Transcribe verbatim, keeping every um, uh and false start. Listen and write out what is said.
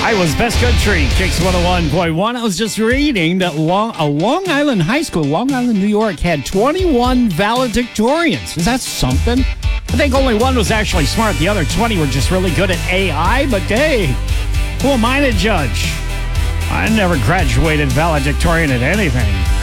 Iowa's Best Country, Kicks one oh one point one. I was just reading that Long, a Long Island high school, Long Island, New York, had twenty-one valedictorians. Is that something? I think only one was actually smart. The other twenty were just really good at A I, but hey, who am I to judge? I never graduated valedictorian at anything.